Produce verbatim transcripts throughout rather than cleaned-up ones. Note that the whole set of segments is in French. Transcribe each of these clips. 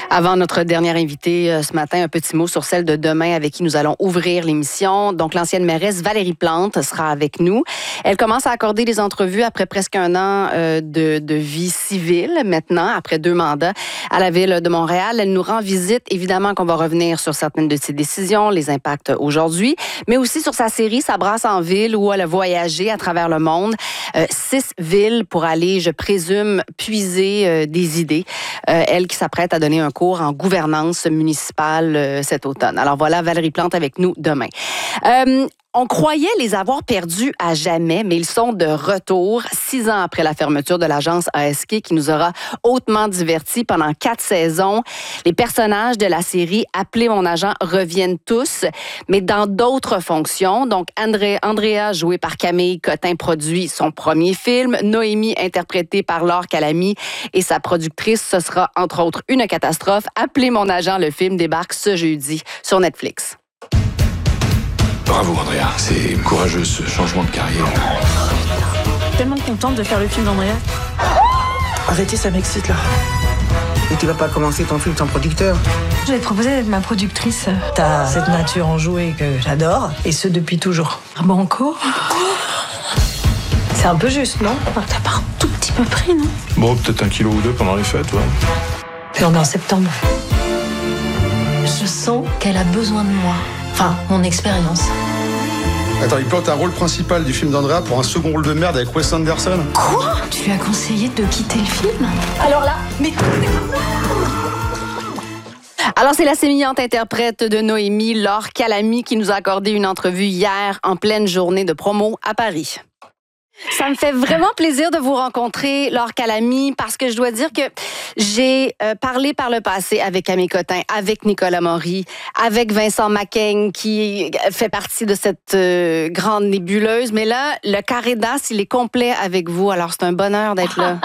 Avant notre dernière invitée euh, ce matin, un petit mot sur celle de demain avec qui nous allons ouvrir l'émission. Donc, l'ancienne mairesse Valérie Plante sera avec nous. Elle commence à accorder des entrevues après presque un an euh, de, de vie civile maintenant, après deux mandats à la Ville de Montréal. Elle nous rend visite. Évidemment qu'on va revenir sur certaines de ses décisions, les impacts aujourd'hui, mais aussi sur sa série « Ça brasse en ville » où elle a voyagé à travers le monde. Euh, six villes pour aller, je présume, puiser euh, des idées. Euh, elle qui s'apprête à donner un cours en gouvernance municipale euh, cet automne. Alors voilà, Valérie Plante avec nous demain. Euh, On croyait les avoir perdus à jamais, mais ils sont de retour six ans après la fermeture de l'agence A S Q qui nous aura hautement divertis pendant quatre saisons. Les personnages de la série Appelez mon agent reviennent tous, mais dans d'autres fonctions. Donc, André, Andrea, jouée par Camille Cotin, produit son premier film. Noémie, interprétée par Laure Calamy, et sa productrice, ce sera entre autres une catastrophe. Appelez mon agent, le film débarque ce jeudi sur Netflix. Bravo, Andrea. C'est courageux, ce changement de carrière. Tellement contente de faire le film d'Andrea. Arrêtez, ça m'excite, là. Et tu vas pas commencer ton film sans producteur? Je vais te proposer d'être ma productrice. T'as cette nature enjouée que j'adore, et ce depuis toujours. Banco. C'est un peu juste, non? T'as pas un tout petit peu pris, non? Bon, peut-être un kilo ou deux pendant les fêtes, ouais. Puis on est en septembre. Je sens qu'elle a besoin de moi. Enfin, mon expérience. Attends, il plante un rôle principal du film d'Andrea pour un second rôle de merde avec Wes Anderson. Quoi? Tu lui as conseillé de quitter le film? Alors là, mais... Alors, c'est la sémillante interprète de Noémie, Laure Calamy, qui nous a accordé une entrevue hier en pleine journée de promo à Paris. Ça me fait vraiment plaisir de vous rencontrer, Laure Calamy, parce que je dois dire que j'ai euh, parlé par le passé avec Camille Cotin, avec Nicolas Maury, avec Vincent Macaigne, qui fait partie de cette euh, grande nébuleuse. Mais là, le carré d'as, il est complet avec vous. Alors, c'est un bonheur d'être là.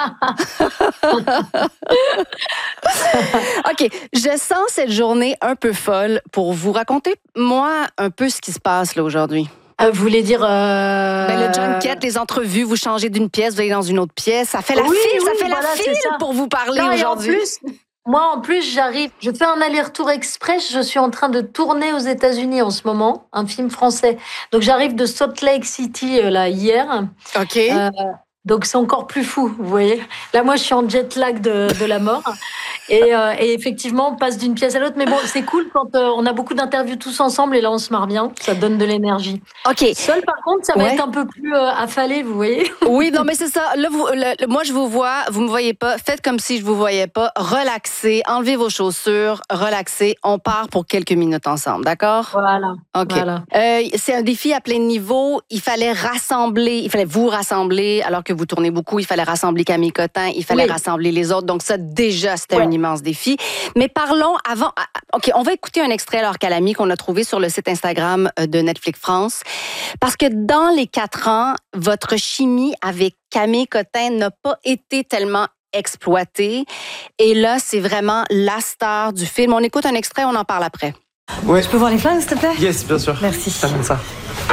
OK, je sens cette journée un peu folle pour vous. Racontez-moi un peu ce qui se passe là aujourd'hui. Euh, vous voulez dire... Euh... Ben, le junket, les entrevues, vous changez d'une pièce, vous allez dans une autre pièce. Ça fait la oui, file, oui, ça fait voilà, la file pour vous parler non, aujourd'hui. En plus, moi, en plus, j'arrive... Je fais un aller-retour express. Je suis en train de tourner aux États-Unis en ce moment, un film français. Donc, j'arrive de Salt Lake City, euh, là, hier. OK. Euh, donc, c'est encore plus fou, vous voyez. Là, moi, je suis en jet lag de, de la mort. Et, euh, et effectivement, on passe d'une pièce à l'autre. Mais bon, c'est cool quand euh, on a beaucoup d'interviews tous ensemble et là, on se marre bien. Ça donne de l'énergie. OK. Seul, par contre, ça va ouais. être un peu plus euh, affalé, vous voyez. Oui, non, mais c'est ça. Là, vous, le, moi, je vous vois, vous me voyez pas. Faites comme si je vous voyais pas. Relaxez, enlevez vos chaussures, relaxez. On part pour quelques minutes ensemble, d'accord? Voilà. OK. Voilà. Euh, c'est un défi à plein niveau. Il fallait rassembler, il fallait vous rassembler, alors que vous tournez beaucoup. Il fallait rassembler Camille Cotin, il fallait oui. rassembler les autres. Donc ça, déjà, c'était ouais. un immense défi. Mais parlons avant... OK, on va écouter un extrait, Laure Calamy, qu'on a trouvé sur le site Instagram de Netflix France. Parce que dans les quatre ans, votre chimie avec Camille Cotin n'a pas été tellement exploitée. Et là, c'est vraiment la star du film. On écoute un extrait, on en parle après. Ouais. Je peux voir les flingues, s'il te plaît? Yes, bien sûr. Merci. Ça donne ça.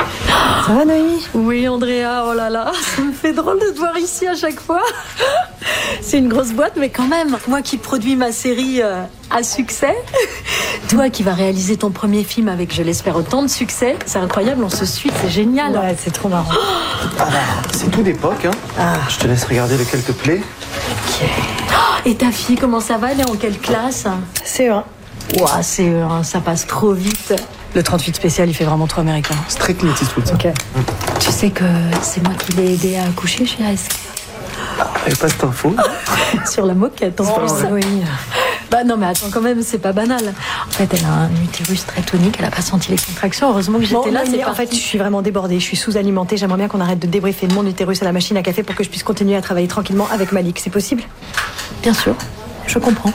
Ça va, Noémie? Oui, Andrea, oh là là, ça me fait drôle de te voir ici à chaque fois. C'est une grosse boîte, mais quand même, moi qui produis ma série euh, à succès, toi qui vas réaliser ton premier film avec, je l'espère, autant de succès, c'est incroyable, on se suit, c'est génial. Ouais, c'est trop marrant. Ah, c'est tout d'époque, hein. Ah. Je te laisse regarder lequel te plaît. Ok. Et ta fille, comment ça va? Elle est en quelle classe? C E un. Ouah, C E un, ça passe trop vite. Le trente-huit spécial, il fait vraiment trop américain. C'est très Clint Eastwood, ça. Ok. Mmh. Tu sais que c'est moi qui l'ai aidé à accoucher chez A S Q. Et pas cette info. Sur la moquette, en oh, plus. Oui. Bah non, mais attends, quand même, c'est pas banal. En fait, elle a un utérus très tonique, elle a pas senti les contractions. Heureusement que j'étais bon, là. Non, c'est en fait, je suis vraiment débordée. Je suis sous-alimentée. J'aimerais bien qu'on arrête de débriefer mon utérus à la machine à café pour que je puisse continuer à travailler tranquillement avec Malik. C'est possible? Bien sûr. Je comprends.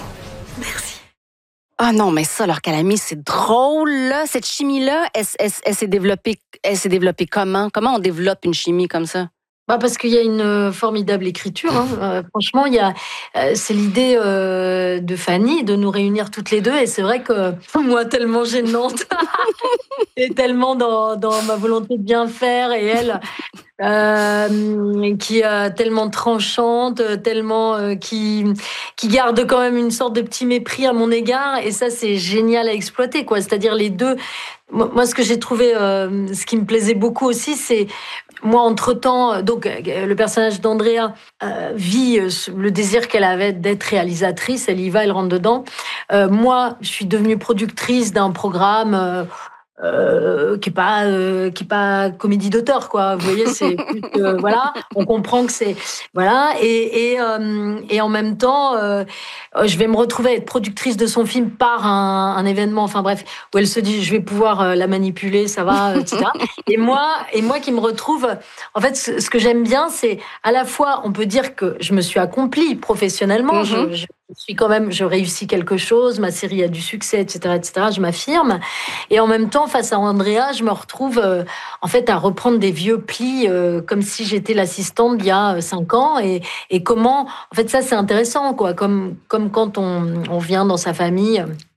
Ah non, mais ça, Laure Calamy, c'est drôle, là. Cette chimie-là, elle, elle, elle s'est développée, elle s'est développée comment? Comment on développe une chimie comme ça? Bah parce qu'il y a une formidable écriture. Hein. Euh, franchement, il y a, euh, c'est l'idée euh, de Fanny de nous réunir toutes les deux. Et c'est vrai que moi, tellement gênante et tellement dans, dans ma volonté de bien faire, et elle, euh, qui est tellement tranchante, tellement euh, qui qui garde quand même une sorte de petit mépris à mon égard. Et ça, c'est génial à exploiter, quoi. C'est-à-dire les deux. Moi, ce que j'ai trouvé, euh, ce qui me plaisait beaucoup aussi, c'est moi, entre-temps, donc le personnage d'Andrea euh, vit le désir qu'elle avait d'être réalisatrice. Elle y va, elle rentre dedans. Euh, moi, je suis devenue productrice d'un programme euh, euh, qui est pas euh, qui est pas comédie d'auteur, quoi. Vous voyez, c'est plus, euh, voilà. On comprend que c'est voilà. Et et, euh, et en même temps, euh, je vais me retrouver à être productrice de son film par un, un événement. Enfin bref, où elle se dit je vais pouvoir euh, la manipuler, ça va, et cetera. Et moi et moi qui me retrouve. En fait, ce, ce que j'aime bien, c'est à la fois on peut dire que je me suis accomplie professionnellement. Mm-hmm. je, je Je suis quand même, je réussis quelque chose, ma série a du succès, et cetera, et cetera. Je m'affirme, et en même temps, face à Andrea, je me retrouve euh, en fait à reprendre des vieux plis, euh, comme si j'étais l'assistante d'il y a cinq ans, et, et comment, en fait, ça c'est intéressant, quoi, comme comme quand on on vient dans sa famille.